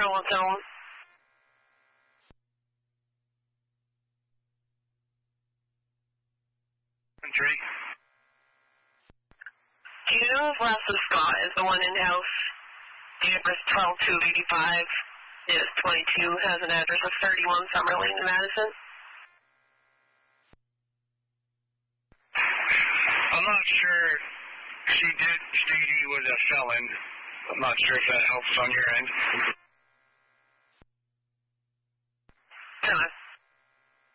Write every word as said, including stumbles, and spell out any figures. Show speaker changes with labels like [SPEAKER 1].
[SPEAKER 1] zero one seven one.
[SPEAKER 2] Entry.
[SPEAKER 1] Do you know if Leslie Scott is the one in-house? Date of birth twelve two eighty-five. Is twenty-two. Has an address of thirty-one Summer Lane in Madison.
[SPEAKER 2] I'm not sure. She did state he was a felon. I'm not sure if that helps on your end.
[SPEAKER 1] Come on.